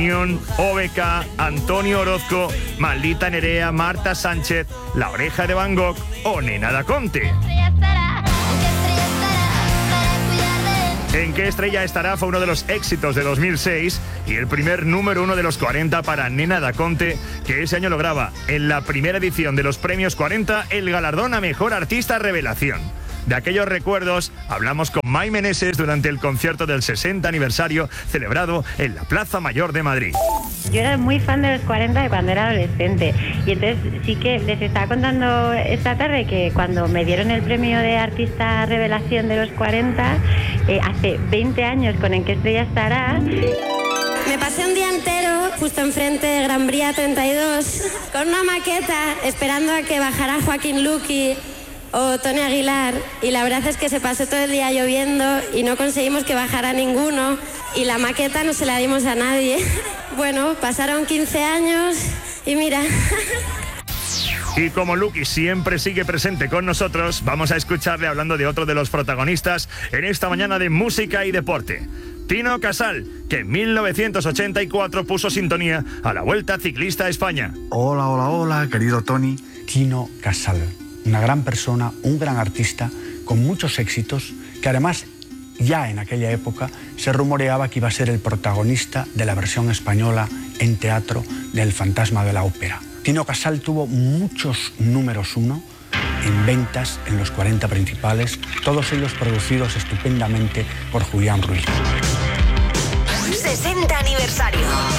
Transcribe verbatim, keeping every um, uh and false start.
O B K, Antonio Orozco, Maldita Nerea, Marta Sánchez, La Oreja de Van Gogh o Nena Da Conte. ¿En qué estrella estará? Fue uno de los éxitos de dos mil seis y el primer número uno de los cuarenta para Nena Da Conte, que ese año lograba en la primera edición de los Premios cuarenta el galardón a Mejor Artista Revelación. De aquellos recuerdos hablamos con Mai Meneses durante el concierto del sesenta aniversario celebrado en la Plaza Mayor de Madrid. Yo era muy fan de los cuarenta de cuando era adolescente y entonces sí que les estaba contando esta tarde que cuando me dieron el premio de Artista Revelación de los cuarenta, eh, hace veinte años con En qué estrella estará... Me pasé un día entero justo enfrente de Gran Vía treinta y dos con una maqueta esperando a que bajara Joaquín Luqui o Tony Aguilar, y la verdad es que se pasó todo el día lloviendo y no conseguimos que bajara ninguno y la maqueta no se la dimos a nadie. Bueno, pasaron quince años y mira. Y como Luqui siempre sigue presente con nosotros, vamos a escucharle hablando de otro de los protagonistas en esta mañana de música y deporte. Tino Casal, que en mil novecientos ochenta y cuatro puso sintonía a la Vuelta Ciclista a España. Hola, hola, hola, querido Tony. Tino Casal, una gran persona, un gran artista, con muchos éxitos, que además ya en aquella época se rumoreaba que iba a ser el protagonista de la versión española en teatro del Fantasma de la Ópera. Tino Casal tuvo muchos números uno en ventas en los cuarenta principales, todos ellos producidos estupendamente por Julián Ruiz. sesenta aniversario.